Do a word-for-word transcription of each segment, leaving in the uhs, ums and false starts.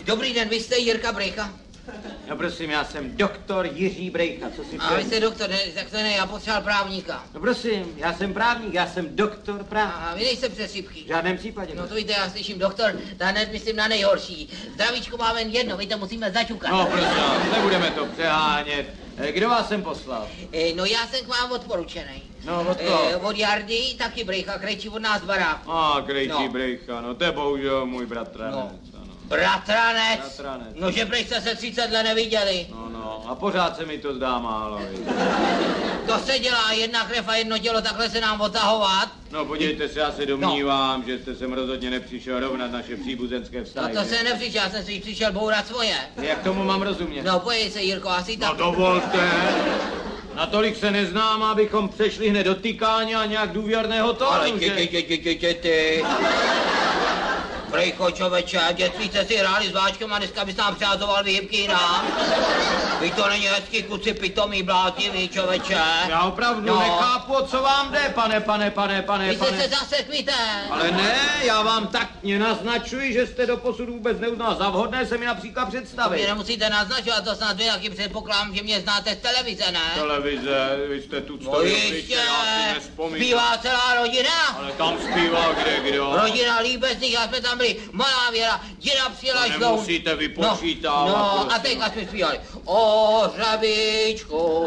Dobrý den, vy jste Jirka Brejcha? No prosím, já jsem doktor Jiří Brejcha, co si A vy jste doktor, ne, tak to ne, já potřeboval právníka. No prosím, já jsem právník, já jsem doktor právník. A vy nejste přesýpky. V žádném případě. No to víte, já slyším doktor, ta hned myslím na nejhorší. Zdravíčko máme jen jedno, my to musíme začukat. No prosím, nebudeme to přehánět. Kdo vás sem poslal? E, no já jsem k vám odporučenej. No od koho? E, od Jardy, taky Brejcha, krejčí od nás baráku. A, krejčí no. Brejcha, no to je bohužel můj bratranec. No. Bratranec? Bratranec. No že prý jste se třicet let neviděli. No, no, a pořád se mi to zdá málo. To se dělá, jedna krev a jedno tělo, takhle se nám otahovat. No podívejte se, já se domnívám, no. že jste sem rozhodně nepřišel rovnat naše příbuzenské vztahy. No to se nepřišel, já jsem si přišel bourat svoje. Jak tomu mám rozumět? No pojď se, Jirko, asi tak. No dovolte. Natolik se neznám, abychom přešli hned do tykání a nějak důvěrného tónu, ale že? ty, ty, ty, ty, ty, ty. Brejcho, čověče, dětství jste si hráli s váčkem a dneska bys nám přázoval výhybky nám. Vy to není hezký, kluci pitomý, blátivý, čověče. Já opravdu no. nechápu, o co vám jde, pane, pane, pane, pane, Vy pane. jste se zase kvíte. Ale ne, já vám taktně naznačuji, že jste doposud vůbec neuznal za vhodné se mi například představit. Vy nemusíte naznačovat, to snad vy taky předpokládám, že mě znáte z televize, ne? Televize, vy jste tu No jistě, zpívá celá rodina. Ale tam zpívá kde, kdo? Rodina Líbezných, já jsme tam byli, malá Věra, děda přijela to nemusíte vypočítávat. No, no a teďka jsme zpívali. O hřebíčku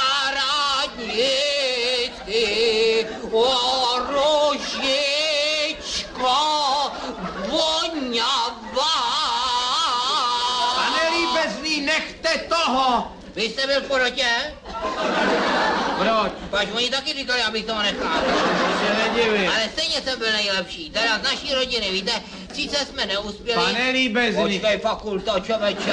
zahradnicky, o rožičko voňavá. Pane Líbezný, nechte toho! Vy jste byl v porotě? Proč? Pač oni taky říkali, abych toho nechal. To se nedivím. Ale stejně jsem byl nejlepší. Teda z naší rodiny, víte, sice jsme neuspěli. Pane Líbezný. Počkej, fakulto, čověče.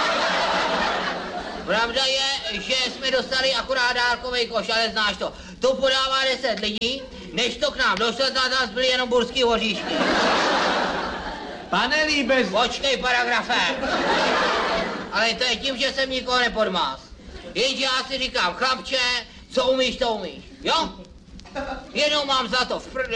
Pravda je, že jsme dostali akorát dárkovej koš, ale znáš to. To podává deset lidí, než to k nám došlo, na nás byly jenom burský hoříšky. Pane Líbezný. Počkej, paragrafe. Ale to je tím, že jsem nikoho nepodmás. Jenže já si říkám, chlapče, co umíš, to umíš, jo? Jenom mám za to v pr...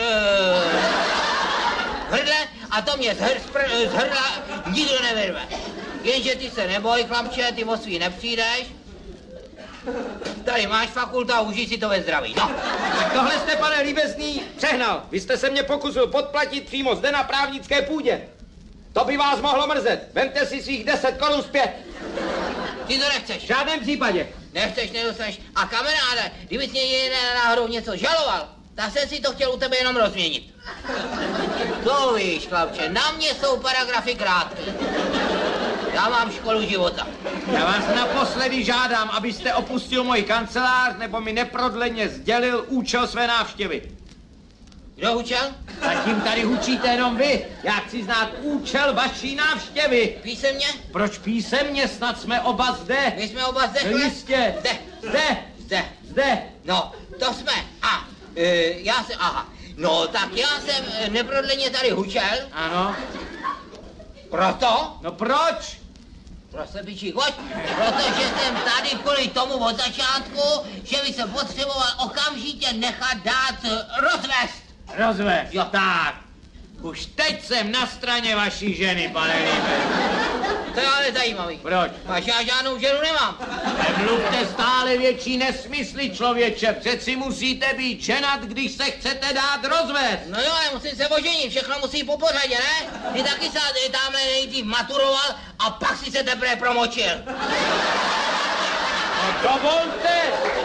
hrdle a to mě z, hr, z, pr, z hrdla nikdo nevyrve. Jenže ty se neboj, chlapče, ty o svý nepřijdeš. Tady máš fakultu a užij si to ve zdraví, no. Tak tohle jste, pane Líbezný, přehnal. Vy jste se mě pokusil podplatit přímo zde na právnické půdě. To by vás mohlo mrzet. Vemte si svých deset korun zpět. Ty to nechceš. V žádném případě. Nechceš, nedostaneš. A kamaráde, kdyby jsi mě náhodou něco žaloval, tak jsem si to chtěl u tebe jenom rozměnit. To víš, chlapče, na mě jsou paragrafy krátké. Já mám školu života. Já vás naposledy žádám, abyste opustil můj kancelář, nebo mi neprodleně sdělil účel své návštěvy. Kdo hučel? Zatím tady hučíte jenom vy. Já chci znát účel vaší návštěvy. Písemně? Proč písemně? Snad jsme oba zde. My jsme oba zde. No jistě. Zde. Zde. Zde. Zde. No, to jsme. A, e, já jsem, aha. No, tak já jsem e, neprodleně tady hučel. Ano. Proto? No proč? Prostě pičí, hoď. Protože jsem tady kvůli tomu od začátku, že by se potřeboval okamžitě nechat dát rozvést. Rozvést. Jo. Tak. Už teď jsem na straně vaší ženy, pane Líbezný. To je ale zajímavý. Proč? Až já žádnou ženu nemám. Nemluvte stále větší nesmysly, člověče. Přeci musíte být ženat, když se chcete dát rozvést. No jo, ale musím se oženit, všechno musí po pořadě, ne? Ty taky se tamhle nejdřív maturoval a pak si se teprve promočil. No dovolte.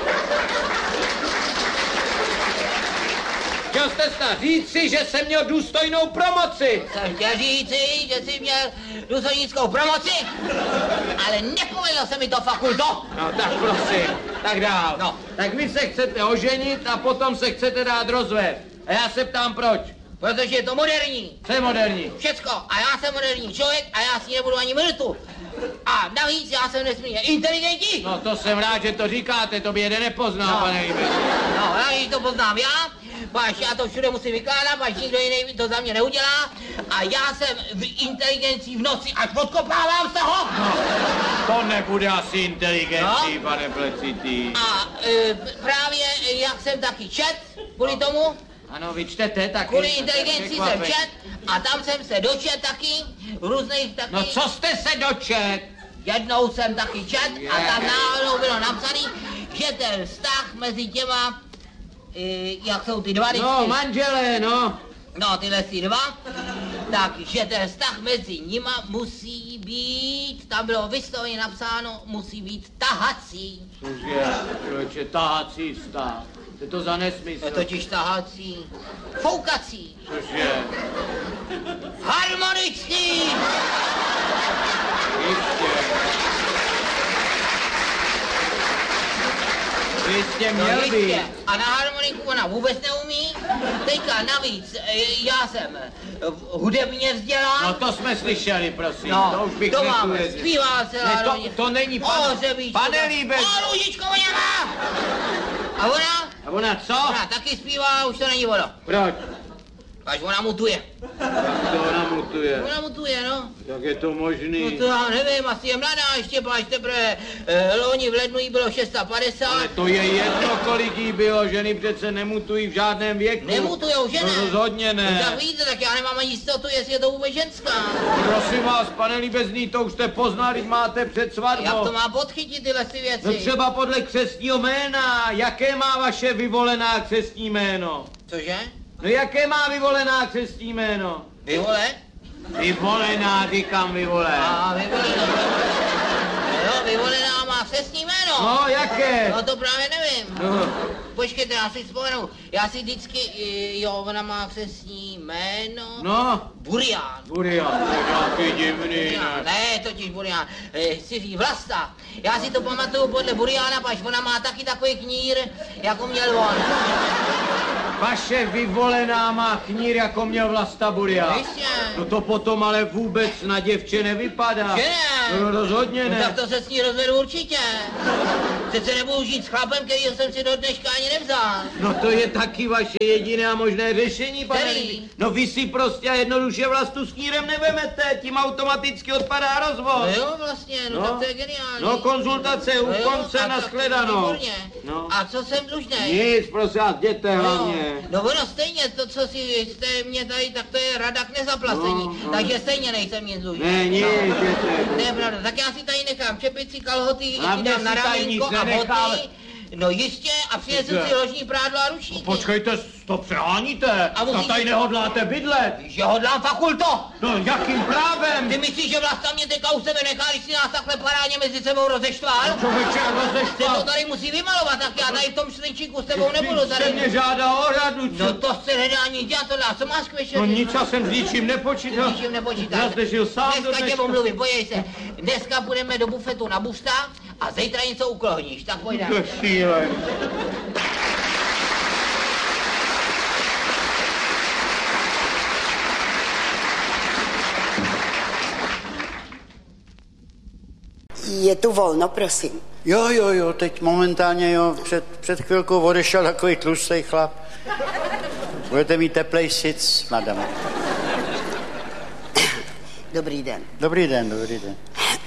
Chtěl jste snad říci, že jsem měl důstojnou promoci. Jsem chtěl říci, že jsi měl důstojnickou promoci, ale nepovedlo se mi to, fakulto. No tak prosím, tak dál. No. Tak vy se chcete oženit a potom se chcete dát rozvést. A já se ptám proč. Protože je to moderní. Co je moderní? Všecko. A já jsem moderní člověk a já si nebudu ani minutu. A navíc já jsem nesmírně inteligentní. No to jsem rád, že to říkáte, to by jeden nepoznal, No. pane Líbezný. No, já to poznám já, páč já to všude musím vykládat, páč nikdo jiný to za mě neudělá. A já jsem v inteligencí v noci až odkopávám z toho. No, to nebude asi inteligencí, No. pane Plecitý. A e, právě jak jsem taky čet kvůli tomu, Ano, vy čtete taky. Kvůli inteligenci jsem čet a tam jsem se dočet taky, různých taky. No co jste se dočet? Jednou jsem taky čet a tam náhodou bylo napsaný, že ten vztah mezi těma, i, jak jsou ty dva vždycky. No, manželé, no. No, tyhle si dva, takže ten vztah mezi nima musí být, tam bylo vysloveně napsáno, musí být tahací. Cože, člověče, tahací vztah. Je to za nesmysl. Je totiž tahací, foukací. Cože? Harmonický! Jistě. Jistě No měl jistě. být. A na harmoniku ona vůbec neumí. Teďka navíc, e, já jsem e, hudebně vzdělán. No to jsme slyšeli, prosím. No, to už bych to máme, neuvěřil. zpívá celá Ne, to, rodina. to není pan, O, Řebíčku, pane Líbek. O, Růžičko, ona! A ona? A ona co? Ona taky zpívá, už to není ono. Proč? Až ona mutuje. Jak to ona mutuje? Ona mutuje, no. Jak je to možný? No to já nevím, asi je mladá ještě, až teprve e, loni v lednu jí bylo šest set padesát. Ale to je jedno, kolik jí bylo, ženy přece nemutují v žádném věku. Nemutujou ženy? No rozhodně ne. No tak víte, tak já nemám ani jistotu, jestli je to vůbec ženská. Prosím vás, pane Líbezný, to už jste poznali, máte před svatbou. Jak to má podchytit tyhle si věci? No třeba podle křestního jména. Jaké má vaše vyvolená křestní jméno? Cože? No jaké má vyvolená křestní jméno? Vyvole? Vyvolená, říkám vyvolená. A vyvolená. Jo, vyvolená má křestní jméno. No, jaké? No to právě nevím. No. Počkejte, já si vzpomenu. Já si vždycky, i- jo, ona má křestní jméno. No, Burián. Burian, to je nějaký divný, Burián, ne? ne, totiž Burián. E, Siří Vlasta. Já si to pamatuju podle Buriána, paž ona má taky takový knír, jako měl on. Vaše vyvolená má knír, jako měl Vlasta Burian. Jistě. No to potom ale vůbec na děvče nevypadá. Že ne? No rozhodně No ne. tak to se s ní rozvedu určitě. Přece nebudu žít s chlapem, kterýho jsem si do dneška ani nevzal. No to je taky vaše jediné a možné řešení, pane Který? Líbí. No vy si prostě a jednoduše Vlastu s knírem nevemete, tím automaticky odpadá rozvod. No jo, vlastně, no, no tak to je geniální. No konzultace u No jo, konce, a tak- nashledanou. výborně. No. A co jsem dlužnej? Nic, prosím vás, jděte No, hlavně. no ono stejně, to, co si jste mě tady, tak to je rada k nezaplacení. No, no. Takže stejně nejsem nic dlužný. Ne, nic, jděte. To je pravda, tak já si tady nechám čepici, kalhoty, A si mě dám na si tady ramínko nic a nenechal. boty. No jistě, a přinesu Dobře. si ložní prádlo a ručníky. Počkejte, to přeháníte. A musíte- A tady nehodláte bydlet. Že hodlám fakulto. No jakým právem? Ty myslíš, že Vlasta mě teďka u sebe nechá, když si nás takhle parádně mezi sebou rozeštval? Člověče, Se to rozeštval. tady musí vymalovat, tak já tady v tom šlinčíku s tebou nebudu Vždyť se tady. mě žádá o radu, No co? to se nedá nic dělat, to dá, co máš k večeři? No nic, já jsem s ničím nepočítal. Ničím nepočítáš. Já zde žil sám do Dneska tě dneška. omluvím, podívej se. Dneska půjdeme do bufetu na busta a zítra něco uklohníš, tak pojďme. To je šílený. Je tu volno, prosím. Jo, jo, jo, teď momentálně, jo, před, před chvilkou odešel takový tlustý chlap. Budete mít teplej sic, madam. Dobrý den. Dobrý den, dobrý den.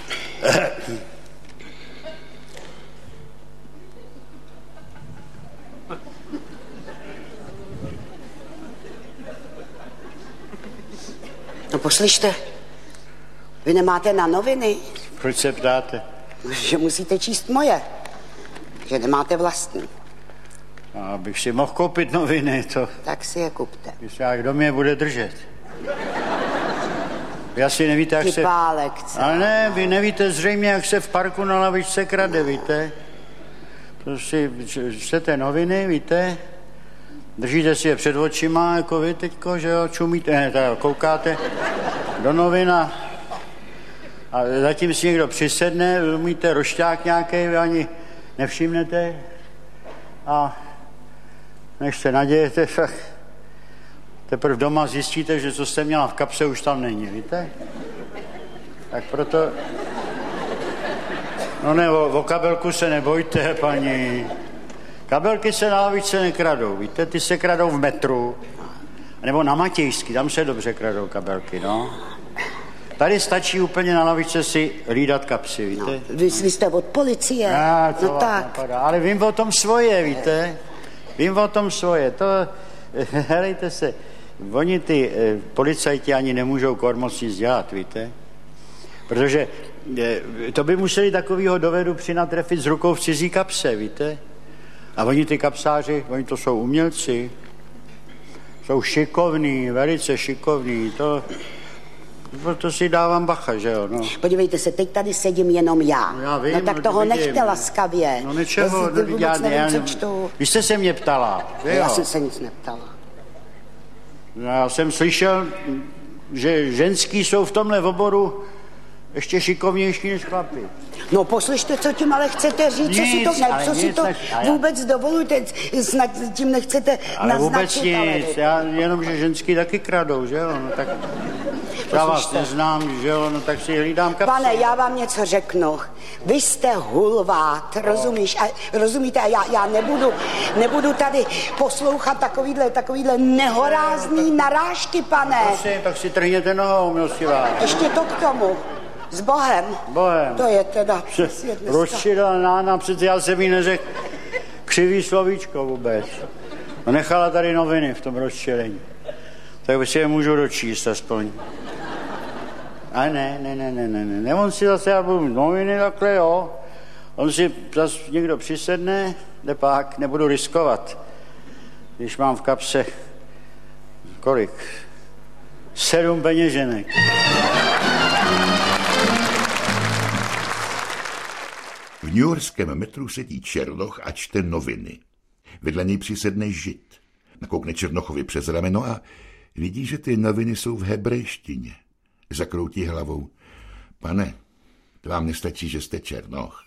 No poslyšte, vy nemáte na noviny, Proč se ptáte? že musíte číst moje, že nemáte vlastní, No, abych si mohl koupit noviny, to tak si je kupte. když já kdo mě bude držet. Vy asi nevíte, jak se... Kypá lekce. Ale ne, vy nevíte zřejmě, jak se v parku na lavičce krade, víte? To si čtete noviny, víte? Držíte si je před očima, jako vy teďko, že jo, čumíte, ne, teda koukáte do novin a, a zatím si někdo přisedne, umíte rošťák nějaký, vy ani nevšimnete a než se nadějete, tak teprve doma zjistíte, že co jste měla v kapse, už tam není, víte? Tak proto... No ne, o, o kabelku se nebojte, paní. Kabelky se na lavičce nekradou, víte? Ty se kradou v metru. Nebo na Matějský, tam se dobře kradou kabelky, no. Tady stačí úplně na lavičce si hlídat kapsy, víte? No, vy, vy jste od policie. A, to No vám tak. napadá. Ale vím o tom svoje, víte? Vím o tom svoje. To, helejte se, oni ty eh, policajti ani nemůžou kor moc nic dělat, víte? Protože eh, to by museli takovýho dovedu přinatrefit s rukou v cizí kapse, víte? A oni ty kapsáři, oni to jsou umělci, jsou šikovní, velice šikovní, to... Proto si dávám bacha, že jo, no. Podívejte se, teď tady sedím jenom já. No, já vím, no tak no, toho vidím. nechte laskavě. No nečeho, no, vůbec já, nevím, já, co čtu. Vy jste se mě ptala, že Já jo? jsem se nic neptala. No, já jsem slyšel, že ženský jsou v tomhle oboru ještě šikovnější než chlapi. No poslyšte, co tím ale chcete říct, co si to, Nic, ne, ale co si nic to než- a já- vůbec dovolujete, snad tím nechcete Ale vůbec naznačit, ale... nic, já jenom, že ženský taky kradou, že jo, no tak... Já vás Poslyšte. neznám, že jo, no tak si hlídám kapsu. Pane, já vám něco řeknu. Vy jste hulvát, rozumíš? A, rozumíte? A já, já nebudu, nebudu tady poslouchat takovýhle, takovýhle nehorázný narážky, pane. Prosím, tak si trhněte nohou, milostivá. Ještě to k tomu. S Bohem. Bohem. To je teda přesně dneska. Rozčila nána, přece já jsem jí neřekl křivý slovíčko vůbec. No nechala tady noviny v tom rozčilení. Tak si je můžu dočíst aspoň. A ne, ne, ne, ne, ne, ne, ne, on si zase, já budu noviny takhle, jo. On si zase někdo přisedne, jde pak, nebudu riskovat. Když mám v kapse, kolik? Sedm peněženek. V newyorském metru sedí Černoch a čte noviny. Vedle něj přisedne Žid. Nakoukne Černochovi přes rameno a vidí, že ty noviny jsou v hebrejštině. Zakroutí hlavou. Pane, to vám nestačí, že jste Černoch.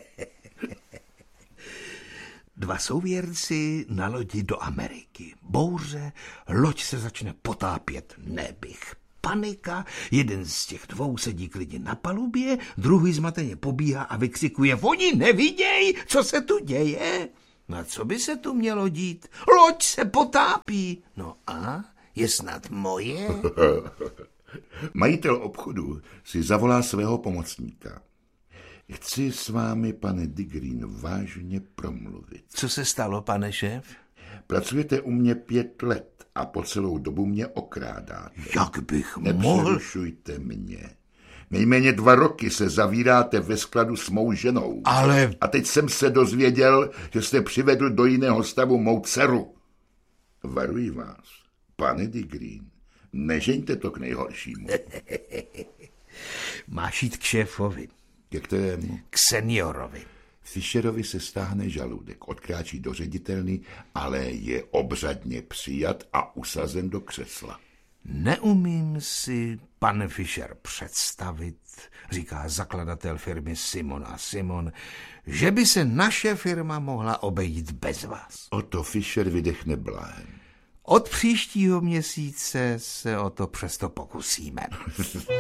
Dva souvěrci na lodi do Ameriky. Bouře, loď se začne potápět, nebych. Panika, jeden z těch dvou sedí klidně na palubě, druhý zmateně pobíhá a vykřikuje, oni neviděj, co se tu děje. No co by se tu mělo dít? Loď se potápí. No a je snad moje? Majitel obchodu si zavolá svého pomocníka. Chci s vámi, pane Digreen, vážně promluvit. Co se stalo, pane šéf? Pracujete u mě pět let a po celou dobu mě okrádáte. Jak bych mohl? Nepřerušujte mě. Nejméně dva roky se zavíráte ve skladu s mou ženou. Ale... A teď jsem se dozvěděl, že jste přivedl do jiného stavu mou dceru. Varuji vás, pane Digreen, nežeňte to k nejhoršímu. Máš jít k šéfovi. Ke kterému? K seniorovi. Fischerovi se stáhne žaludek, odkráčí do ředitelny, ale je obřadně přijat a usazen do křesla. Neumím si, pan Fischer, představit, říká zakladatel firmy Simon a Simon, že by se naše firma mohla obejít bez vás. Otto Fischer vydechne bláhem. Od příštího měsíce se o to přesto pokusíme.